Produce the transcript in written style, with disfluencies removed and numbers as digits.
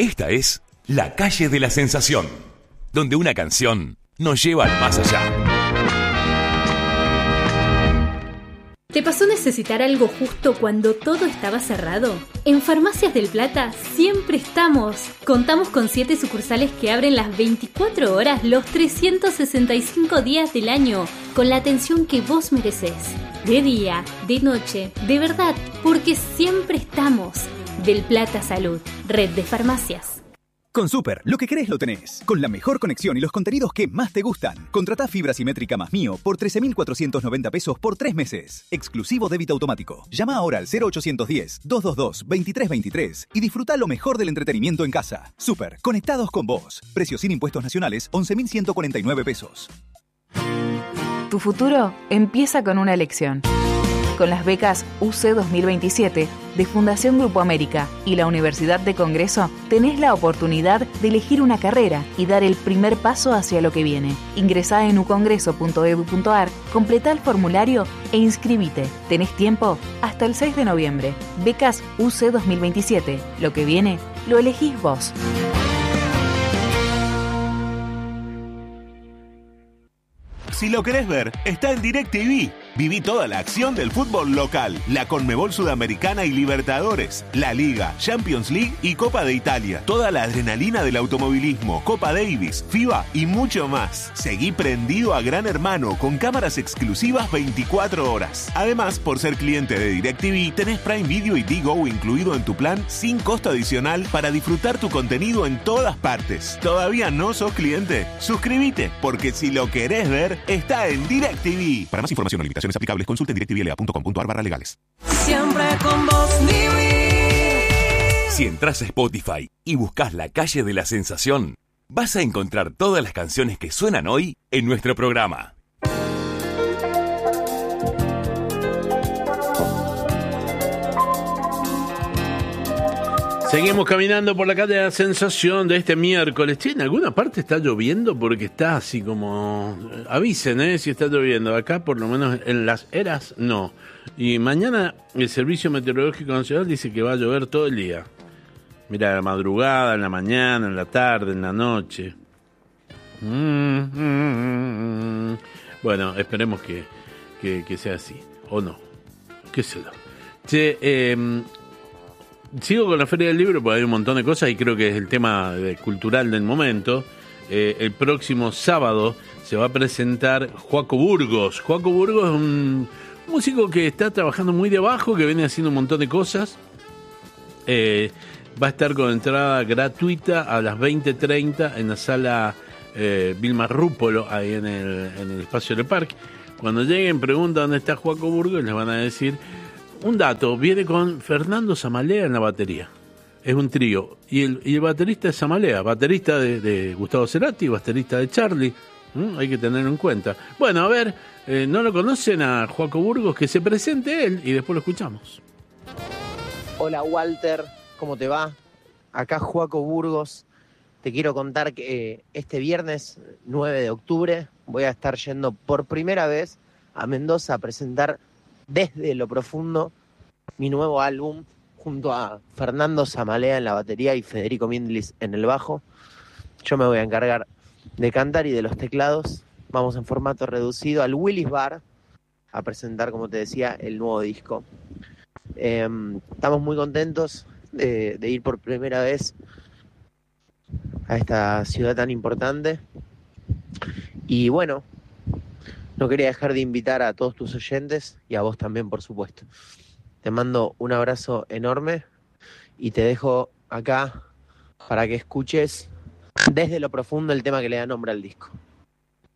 Esta es La Calle de la Sensación, donde una canción nos lleva al más allá. ¿Te pasó necesitar algo justo cuando todo estaba cerrado? En Farmacias del Plata siempre estamos. Contamos con 7 sucursales que abren las 24 horas los 365 días del año, con la atención que vos merecés. De día, de noche, de verdad, porque siempre estamos. Del Plata Salud, red de farmacias. Con Super, lo que querés lo tenés. Con la mejor conexión y los contenidos que más te gustan. Contratá fibra simétrica más Mío por 13.490 pesos por 3 meses. Exclusivo débito automático. Llama ahora al 0810-222-2323 y disfruta lo mejor del entretenimiento en casa. Super, conectados con vos. Precio sin impuestos nacionales, 11.149 pesos. Tu futuro empieza con una elección. Con las becas UC 2027 de Fundación Grupo América y la Universidad de Congreso, tenés la oportunidad de elegir una carrera y dar el primer paso hacia lo que viene. Ingresá en ucongreso.edu.ar, completá el formulario e inscribite. Tenés tiempo hasta el 6 de noviembre. Becas UC 2027. Lo que viene, lo elegís vos. Si lo querés ver, está en DirecTV. Viví toda la acción del fútbol local, la Conmebol Sudamericana y Libertadores, la Liga, Champions League y Copa de Italia. Toda la adrenalina del automovilismo, Copa Davis, FIBA y mucho más. Seguí prendido a Gran Hermano con cámaras exclusivas 24 horas. Además, por ser cliente de DirecTV, tenés Prime Video y Digo incluido en tu plan sin costo adicional para disfrutar tu contenido en todas partes. ¿Todavía no sos cliente? Suscríbete, porque si lo querés ver, está en DirecTV. Para más información o limitaciones aplicables, consulta en directvla.com.ar/legales. Siempre con vos, vivir. Si entras a Spotify y buscas La Calle de la Sensación, vas a encontrar todas las canciones que suenan hoy en nuestro programa. Seguimos caminando por la calle de la Sensación de este miércoles. Che, en alguna parte está lloviendo porque está así como... Avisen, si está lloviendo. Acá, por lo menos en Las Heras, no. Y mañana el Servicio Meteorológico Nacional dice que va a llover todo el día. Mira, en la madrugada, en la mañana, en la tarde, en la noche. Bueno, esperemos que sea así. O no. ¿Qué sé yo? Che, sigo con la Feria del Libro porque hay un montón de cosas y creo que es el tema cultural del momento. El próximo sábado se va a presentar Joaco Burgos. Joaco Burgos es un músico que está trabajando muy de abajo, que viene haciendo un montón de cosas. Va a estar con entrada gratuita a las 20:30 en la sala Vilma Rúpolo, ahí en el espacio del parque. Cuando lleguen, preguntan dónde está Joaco Burgos y les van a decir... Un dato, viene con Fernando Zamalea en la batería. Es un trío. Y el baterista es Zamalea, baterista de Gustavo Cerati, baterista de Charlie. Hay que tenerlo en cuenta. Bueno, a ver, ¿no lo conocen a Joaco Burgos? Que se presente él y después lo escuchamos. Hola Walter, ¿cómo te va? Acá Joaco Burgos. Te quiero contar que este viernes 9 de octubre voy a estar yendo por primera vez a Mendoza a presentar Desde lo Profundo, mi nuevo álbum, junto a Fernando Zamalea en la batería y Federico Mindlis en el bajo. Yo me voy a encargar de cantar y de los teclados. Vamos en formato reducido al Willis Bar a presentar, como te decía, el nuevo disco. Estamos muy contentos de ir por primera vez a esta ciudad tan importante. Y bueno, no quería dejar de invitar a todos tus oyentes y a vos también, por supuesto. Te mando un abrazo enorme y te dejo acá para que escuches Desde lo Profundo, el tema que le da nombre al disco.